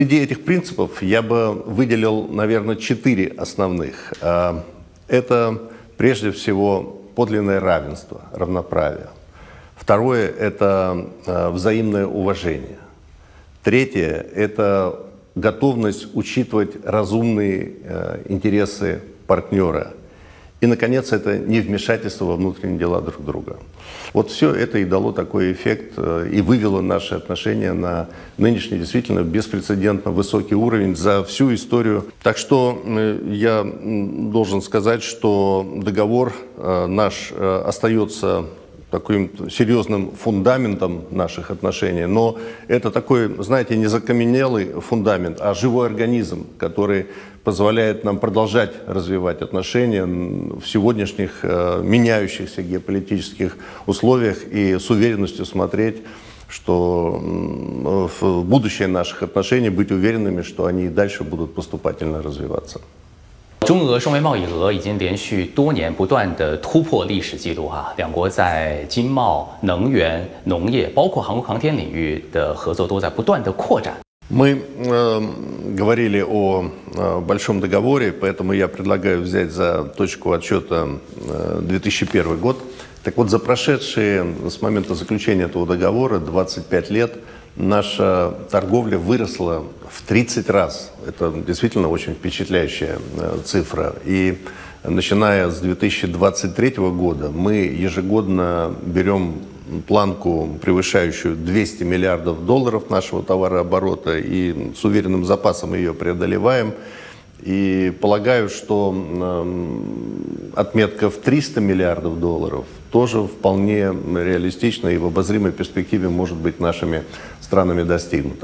Среди этих принципов я бы выделил, наверное, 4 основных. Это прежде всего подлинное равенство, равноправие. Второе – это взаимное уважение. Третье – это готовность учитывать разумные интересы партнера. И, наконец, это невмешательство во внутренние дела друг друга. Вот все это и дало такой эффект, и вывело наши отношения на нынешний действительно беспрецедентно высокий уровень за всю историю. Так что я должен сказать, что договор наш остается таким серьезным фундаментом наших отношений, но это такой, знаете, не закаменелый фундамент, а живой организм, который позволяет нам продолжать развивать отношения в сегодняшних меняющихся геополитических условиях и с уверенностью смотреть, что в будущее наших отношений, быть уверенными, что они и дальше будут поступательно развиваться. 中俄双边贸易额已经连续多年不断的突破历史记录哈，两国在经贸、能源、农业，包括航空航天领域的合作都在不断的扩展。 Мы говорили о большом договоре, поэтому я предлагаю взять за точку отсчета 2001 год. Так вот, за прошедшие с момента заключения этого договора 25 лет наша торговля выросла в 30 раз. Это действительно очень впечатляющая цифра. И начиная с 2023 года мы ежегодно берем планку, превышающую 200 миллиардов долларов нашего товарооборота, и с уверенным запасом ее преодолеваем. И полагаю, что отметка в 300 миллиардов долларов тоже вполне реалистична и в обозримой перспективе может быть нашими странами достигнута.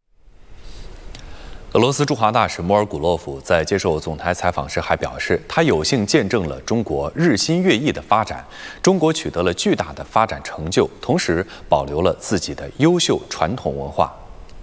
俄罗斯驻华大使莫尔古洛夫在接受总台采访时还表示，他有幸见证了中国日新月异的发展，中国取得了巨大的发展成就，同时保留了自己的优秀传统文化。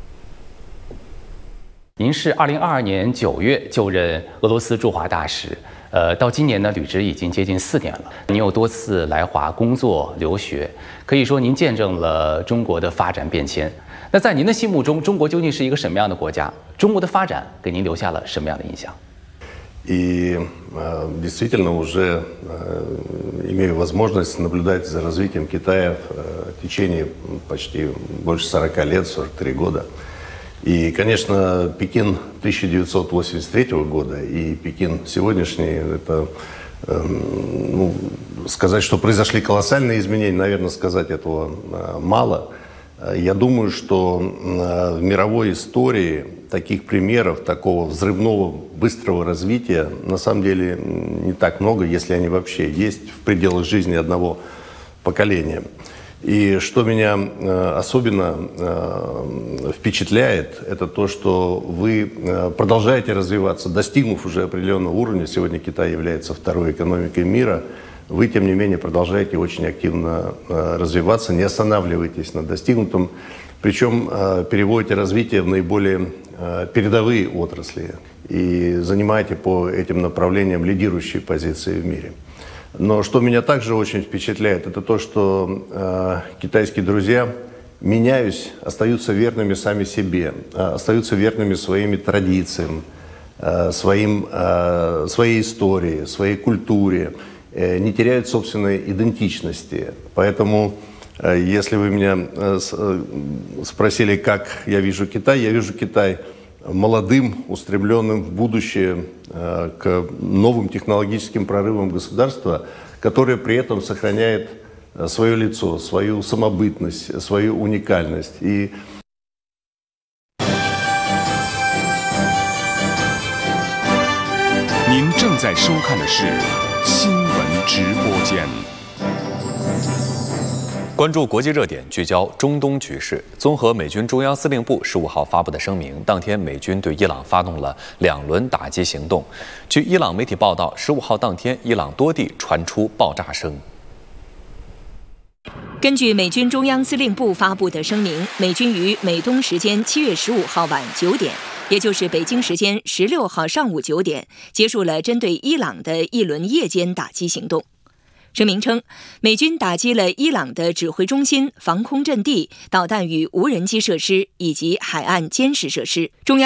您是2022年9月就任俄罗斯驻华大使，到今年呢履职已经接近4年了。您有多次来华工作留学，可以说您见证了中国的发展变迁。那在您的心目中，中国究竟是一个什么样的国家？中国的发展给您留下了什么样的印象？ И действительно уже имею возможность наблюдать за развитием Китая в течение почти больше 40 лет, 43 года. И, конечно, Пекин 1983 года и Пекин сегодняшний, это, сказать, что произошли колоссальные изменения, наверное, сказать этого мало. Я думаю, что в мировой истории таких примеров, такого взрывного, быстрого развития, на самом деле не так много, если они вообще есть в пределах жизни одного поколения. И что меня особенно впечатляет, это то, что вы продолжаете развиваться, достигнув уже определенного уровня. Сегодня Китай является второй экономикой мира. Вы, тем не менее, продолжаете очень активно развиваться, не останавливаетесь на достигнутом, причем переводите развитие в наиболее передовые отрасли и занимаете по этим направлениям лидирующие позиции в мире. Но что меня также очень впечатляет, это то, что китайские друзья, меняясь, остаются верными сами себе, остаются верными своими традициям, своей истории, своей культуре, не теряют собственной идентичности. Поэтому, если вы меня спросили, как я вижу Китай молодым, устремленным в будущее к новым технологическим прорывам государства, которое при этом сохраняет свое лицо, свою самобытность, свою уникальность. И 您正在收看的是新闻直播间。 关注国际热点，聚焦中东局势。综合美军中央司令部15号发布的声明，当天美军对伊朗发动了2轮打击行动。据伊朗媒体报道，15号当天，伊朗多地传出爆炸声。 根据美军中央司令部发布的声明，美军于美东时间7月15号晚9点，也就是北京时间16号上午9点，结束了针对伊朗的一轮夜间打击行动。声明称，美军打击了伊朗的指挥中心、防空阵地、导弹与无人机设施以及海岸监视设施。中央